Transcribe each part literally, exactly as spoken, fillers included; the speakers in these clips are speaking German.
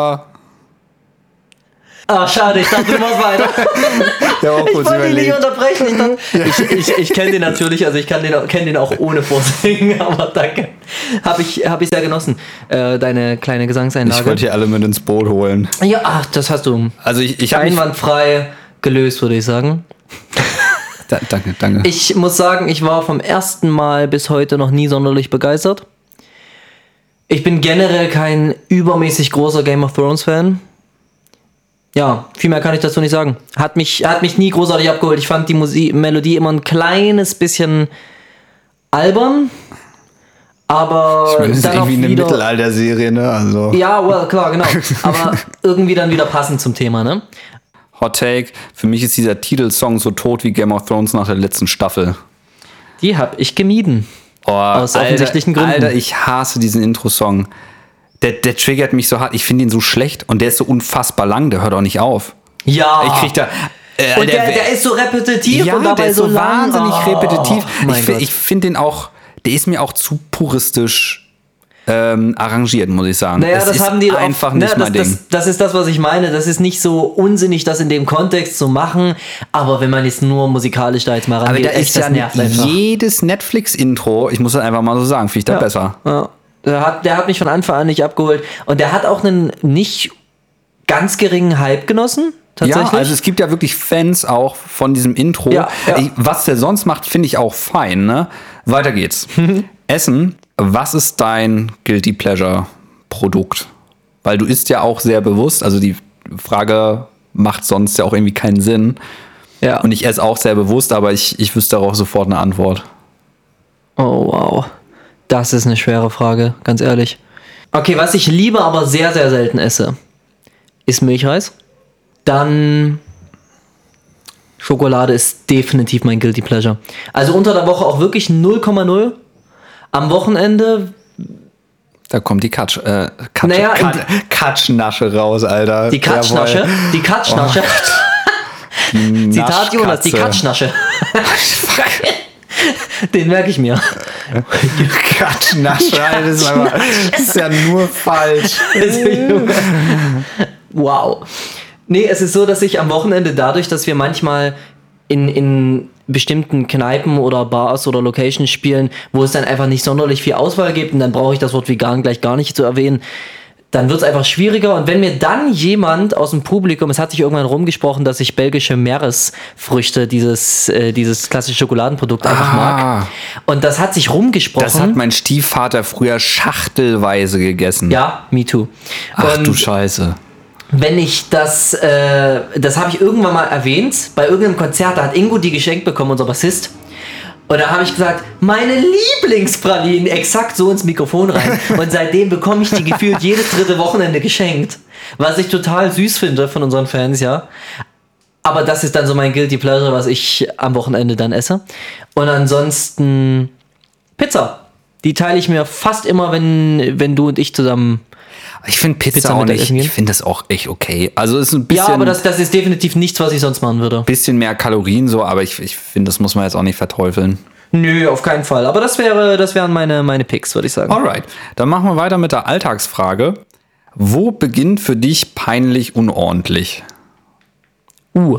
Ah, schade, ich dachte, du machst weiter. Ja, auch ich kurz wollte ihn nicht überlegt. unterbrechen. Ich, dachte, ich, ich, ich kenne den natürlich, also ich kann den, kenne den auch ohne Vorsingen, aber danke. Habe ich, hab ich sehr genossen, äh, deine kleine Gesangseinlage. Ich wollte hier alle mit ins Boot holen. Ja, ach, das hast du Also ich, ich habe einwandfrei gelöst, würde ich sagen. Da, danke, danke. Ich muss sagen, ich war vom ersten Mal bis heute noch nie sonderlich begeistert. Ich bin generell kein übermäßig großer Game of Thrones Fan. Ja, viel mehr kann ich dazu nicht sagen. Hat mich, hat mich nie großartig abgeholt. Ich fand die Musik, Melodie immer ein kleines bisschen albern. Aber Ich meine, das ist dann auch irgendwie eine wieder... Mittelalter-Serie, ne? Also. Ja, well, klar, genau. Aber irgendwie dann wieder passend zum Thema, ne? Hot Take, für mich ist dieser Titelsong so tot wie Game of Thrones nach der letzten Staffel. Die hab ich gemieden. Oh, Aus offensichtlichen Alter, Gründen. Alter, ich hasse diesen Intro-Song. Der, der triggert mich so hart. Ich finde ihn so schlecht und der ist so unfassbar lang. Der hört auch nicht auf. Ja. Ich krieg da... Äh, Und der, der ist so repetitiv ja, und dabei der ist so, so lang. wahnsinnig Oh, repetitiv. mein Ich, fi- Gott. ich finde den auch... Der ist mir auch zu puristisch ähm, arrangiert, muss ich sagen. Naja, Es das ist haben die einfach auch, nicht ne, mein das, Ding. das, das ist das, was ich meine. Das ist nicht so unsinnig, das in dem Kontext zu machen. Aber wenn man jetzt nur musikalisch da jetzt mal Aber rangeht, da echt, ist das ja nervt einfach. jedes Netflix-Intro, ich muss das einfach mal so sagen, finde ich da Ja. besser. Ja. Der hat, der hat mich von Anfang an nicht abgeholt. Und der hat auch einen nicht ganz geringen Hype genossen. Tatsächlich. Ja, also es gibt ja wirklich Fans auch von diesem Intro. Ja, ja. Ich, was der sonst macht, finde ich auch fein. Ne? Weiter geht's. Essen, was ist dein Guilty Pleasure Produkt? Weil du isst ja auch sehr bewusst, also die Frage macht sonst ja auch irgendwie keinen Sinn. Ja. Und ich esse auch sehr bewusst, aber ich, ich wüsste darauf sofort eine Antwort. Oh, wow. Das ist eine schwere Frage, ganz ehrlich. Okay, was ich liebe, aber sehr, sehr selten esse, ist Milchreis. Dann Schokolade ist definitiv mein Guilty Pleasure. Also unter der Woche auch wirklich null Komma null. Am Wochenende Da kommt die Katsch, äh, Katsch, Naja, Kat, Katschnasche raus, Alter. die Katschnasche. Jawohl. Die Katschnasche. Zitat Jonas, die Naschkatze. Katschnasche. Den merke ich mir. Katschnasche, Alter, das ist, aber, das ist ja nur falsch. Wow. Nee, es ist so, dass ich am Wochenende dadurch, dass wir manchmal in, in bestimmten Kneipen oder Bars oder Locations spielen, wo es dann einfach nicht sonderlich viel Auswahl gibt und dann brauche ich das Wort vegan gleich gar nicht zu erwähnen, dann wird es einfach schwieriger. Und wenn mir dann jemand aus dem Publikum, es hat sich irgendwann rumgesprochen, dass ich belgische Meeresfrüchte, dieses, äh, dieses klassische Schokoladenprodukt einfach Ah. mag. Und das hat sich rumgesprochen. Das hat mein Stiefvater früher schachtelweise gegessen. Ja, me too. Ach Und du Scheiße. wenn ich das, äh, das habe ich irgendwann mal erwähnt, bei irgendeinem Konzert, da hat Ingo die geschenkt bekommen, unser Bassist. Und da habe ich gesagt, meine Lieblingspralinen, exakt so ins Mikrofon rein. Und seitdem bekomme ich die gefühlt jedes dritte Wochenende geschenkt. Was ich total süß finde von unseren Fans, ja. Aber das ist dann so mein Guilty Pleasure, was ich am Wochenende dann esse. Und ansonsten Pizza. Die teile ich mir fast immer, wenn, wenn du und ich zusammen... Ich finde Pizza, Pizza auch mit nicht, essen gehen? ich finde das auch echt okay. Also es ist ein bisschen, Ja, aber das, das ist definitiv nichts, was ich sonst machen würde. bisschen mehr Kalorien so, aber ich, ich finde, das muss man jetzt auch nicht verteufeln. Nö, auf keinen Fall. Aber das wäre, das wären meine, meine Picks, würde ich sagen. Alright, dann machen wir weiter mit der Alltagsfrage. Wo beginnt für dich peinlich unordentlich? Uh.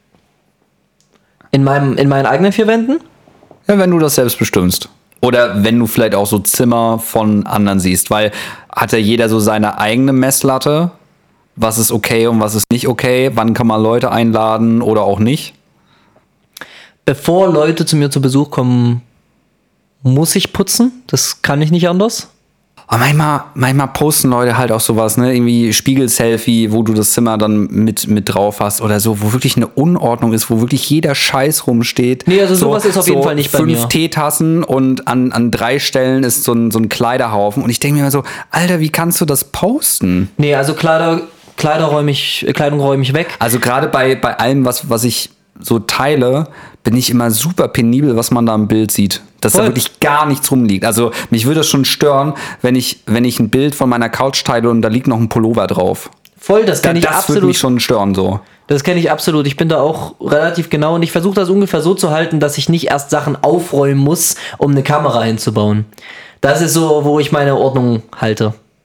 In meinem, in meinen eigenen vier Wänden? Ja, wenn du das selbst bestimmst. Oder wenn du vielleicht auch so Zimmer von anderen siehst, weil hat ja jeder so seine eigene Messlatte, was ist okay und was ist nicht okay, wann kann man Leute einladen oder auch nicht. Bevor Leute zu mir zu Besuch kommen, muss ich putzen. Das kann ich nicht anders. Aber manchmal, manchmal posten Leute halt auch sowas, ne? Irgendwie Spiegel-Selfie, wo du das Zimmer dann mit, mit drauf hast oder so, wo wirklich eine Unordnung ist, wo wirklich jeder Scheiß rumsteht. Nee, also sowas ist auf jeden Fall nicht bei mir. Fünf Teetassen und an, an drei Stellen ist so ein, so ein Kleiderhaufen. Und ich denke mir immer so, Alter, wie kannst du das posten? Nee, also Kleider, Kleider räume ich, Kleidung räume ich weg. Also gerade bei, bei allem, was, was ich so teile, bin ich immer super penibel, was man da im Bild sieht. Dass Voll. da wirklich gar nichts rumliegt. Also mich würde es schon stören, wenn ich, wenn ich ein Bild von meiner Couch teile und da liegt noch ein Pullover drauf. Voll, das Da, kenne ich das würde absolut. mich schon stören so. Das kenne ich absolut. Ich bin da auch relativ genau und ich versuche das ungefähr so zu halten, dass ich nicht erst Sachen aufräumen muss, um eine Kamera hinzubauen. Das ist so, wo ich meine Ordnung halte.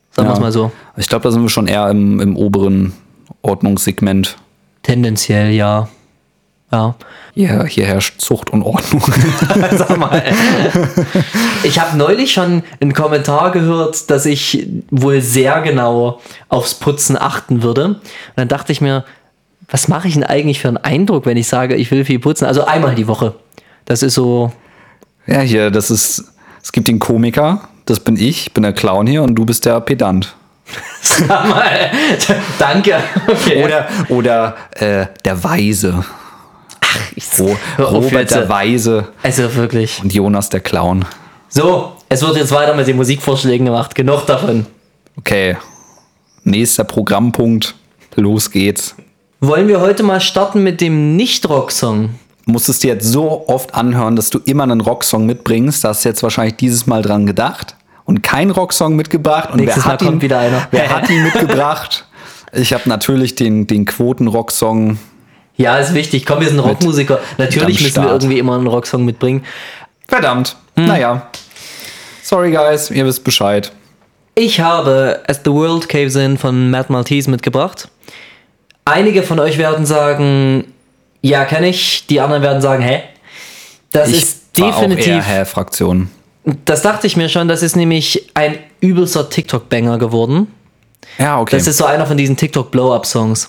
Sagen wir Ja. es mal so. Ich glaube, da sind wir schon eher im, im oberen Ordnungssegment. Tendenziell, ja. Ja. Hier, hier herrscht Zucht und Ordnung. Sag mal. Ich habe neulich schon einen Kommentar gehört, dass ich wohl sehr genau aufs Putzen achten würde. Und dann dachte ich mir, was mache ich denn eigentlich für einen Eindruck, wenn ich sage, ich will viel putzen? Also einmal die Woche. Das ist so. Ja, hier, das ist, es gibt den Komiker, das bin ich, ich bin der Clown hier und du bist der Pedant. Sag mal. Danke. Okay. Oder, oder äh, der Weise. Ich, Ro hör auf Robert jetzt. der Weise Also wirklich. und Jonas der Clown. So, es wird jetzt weiter mit den Musikvorschlägen gemacht. Genug davon. Okay, nächster Programmpunkt, los geht's. Wollen wir heute mal starten mit dem Nicht-Rock-Song? Musstest du jetzt so oft anhören, dass du immer einen Rocksong mitbringst. Da hast du jetzt wahrscheinlich dieses Mal dran gedacht und keinen Rocksong mitgebracht. Und Nächstes wer hat Mal ihn, kommt wieder einer. Wer hat ihn mitgebracht? Ich habe natürlich den, den Quoten-Rocksong. Ja, ist wichtig. Komm, wir sind Rockmusiker. Natürlich am müssen wir Start. irgendwie immer einen Rocksong mitbringen. Verdammt. Naja. Sorry, guys. Ihr wisst Bescheid. Ich habe As the World Caves In von Matt Maltese mitgebracht. Einige von euch werden sagen, ja, kenne ich. Die anderen werden sagen, hä? Das Ich ist war auch eher definitiv. Hä-Fraktion. Das dachte ich mir schon. Das ist nämlich ein übelster TikTok-Banger geworden. Ja, okay. Das ist so einer von diesen TikTok-Blow-Up-Songs.